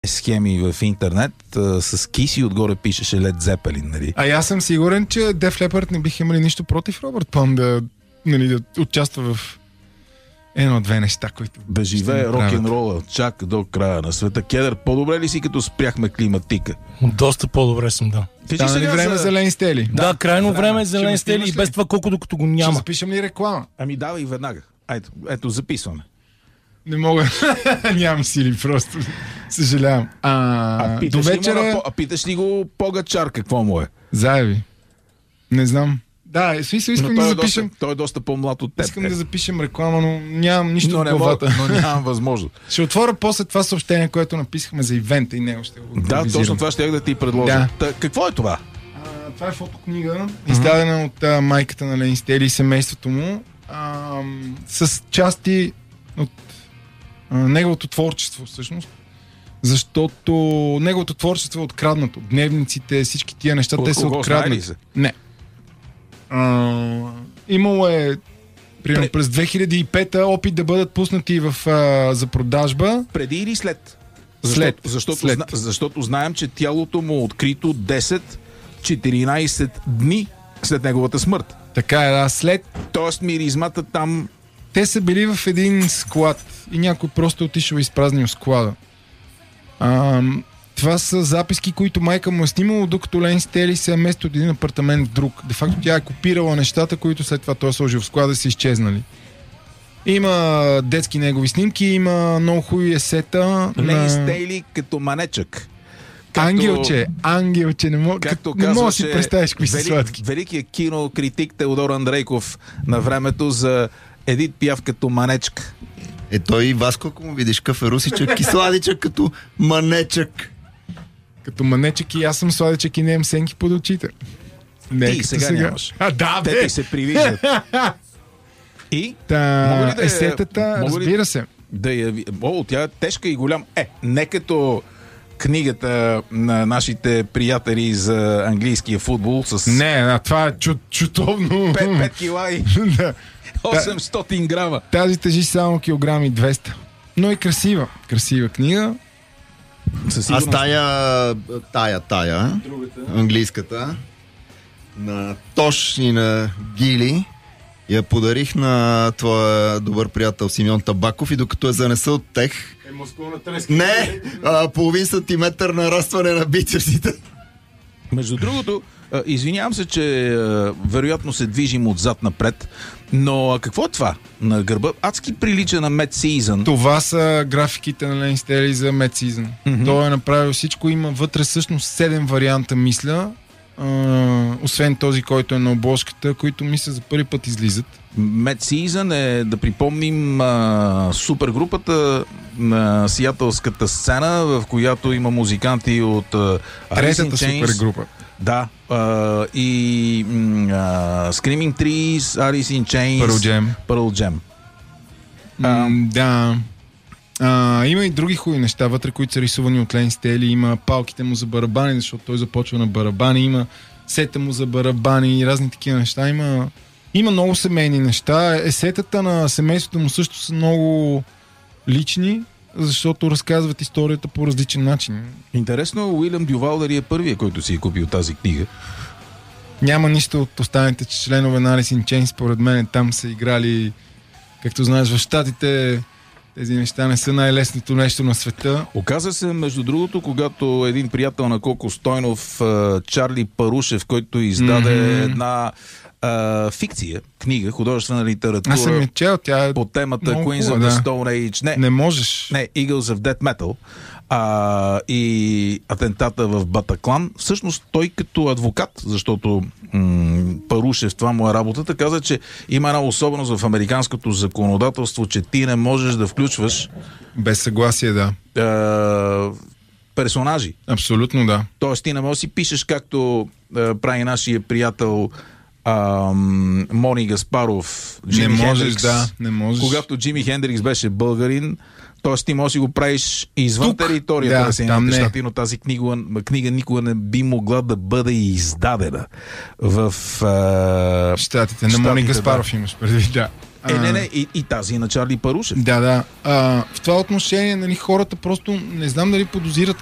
схеми в интернет с Кис и отгоре пишеше Led Zeppelin, нали? А аз съм сигурен, че Def Leppard не биха имали нищо против Робърт Плант да участва в едно от две неща, които... Бе живее рок-н-рола, чак до края на света. Кедър, по-добре ли си като спряхме климатика? Доста по-добре съм, да. Стана ли време за Лейн Стейли? Да, крайно време за Лейн Стейли и без това колко докато го няма. Ще запишем ли реклама? Ами давай веднага. Ето, записваме. Не мога. Нямам сили, просто. Съжалявам. До вечера... Питаш ли го Погачар какво му е? Заеви. Не знам. Да, искам да запишем... Той е доста по-млад от теб. Искам да запишем реклама, но нямам нищо в главата. Но нямам възможност. Ще отворя после това съобщение, което написахме за ивента и него ще го Да, точно това ще да ти предложа. Да. Какво е това? Това е фотокнига, издадена от майката на Лейн Стейли и семейството му, с части от неговото творчество, всъщност. Защото неговото творчество е откраднато. Дневниците, всички тия неща, те са откраднати. Не. Имало е примерно през 2005 опит да бъдат пуснати за продажба. Преди или след? Защото знаем, че тялото му е открито 10-14 дни след неговата смърт. Така е, да, след. Тоест миризмата там... Те са били в един склад и някой просто отишъл и изпразнил склада. Това са записки, които майка му е снимала, докато Лейн Стейли се е местил от един апартамент в друг. Де факто тя е копирала нещата, които след това той е сложил в склада и са изчезнали. Има детски негови снимки, има много хубави есета. Лейн Стейли като манечък. Ангелче, не мога да си представиш кои са сладки. Великият кинокритик Теодор Андрейков на времето за Едит Пиаф като манечка. Той и Васко, ако му видиш каферусичък и сладичък като манечък. Като манечък и аз съм сладичък и не имам сенки под очите. Ти сега нямаш. Те ти се привиждат. И? Есетата, разбира се. Тя е тежка и голям. Не като книгата на нашите приятели за английския футбол с... Не, това е чутовно. 5 кила и 800 грама. Тази тежи само килограми 200. Но и красива. Красива книга. Аз тая, английската, на Тош и на Гили, я подарих на твоя добър приятел Симеон Табаков и докато я занеса от тех... половин сантиметър нарастване на бицепсите. Между другото, извинявам се, че вероятно се движим отзад напред, но какво е това на гърба? Адски прилича на Mad Season. Това са графиките на Лейн Стейли за Mad Season. Той е направил всичко, има вътре всъщност 7 варианта, мисля. Освен този, който е на обложката, които мисля за първи път излизат. Mad Season е, да припомним, супергрупата на сиатълската сцена, в която има музиканти от третата супергрупа. Да, и Screaming Trees, Alice in Chains, Pearl Jam. Да. Има и други хубави неща вътре, които са рисувани от Лейн Стейли. Има палките му за барабани, защото той започва на барабани. Има сета му за барабани и разни такива неща. Има много семейни неща. Есетата на семейството му също са много лични, защото разказват историята по различен начин. Интересно, Уилям Дювал дали е първия, който си е купил тази книга? Няма нищо от останалите членове на Alice in Chains, според мен там са играли, както знаеш, в Щатите тези неща не са най-лесното нещо на света. Оказа се, между другото, когато един приятел на Коко Стойнов, Чарли Парушев, който издаде една фикция, книга, художествена литература. Аз съм чел, тя е по темата Queens of the Stone Age. Не можеш. Не, Eagles of Death Metal. И атентата в Батаклан. Всъщност той като адвокат, защото Парушев, това му е работата, каза, че има една особеност в американското законодателство, че ти не можеш да включваш без съгласие, персонажи. Абсолютно, да. Тоест ти не можеш да си пишеш както прави нашия приятел Мони Гаспаров, Джими Хендрикс. Не можеш. Когато Джими Хендрикс беше българин, т.е. ти можеш да си го правиш извън територията на Съединените щати, но тази книга никога не би могла да бъде издадена в Щатите. На Мони Гаспаров имаш предвид, да. Не, и тази е на Чарли Парушев. Да. В това отношение, нали, хората просто не знам дали подозират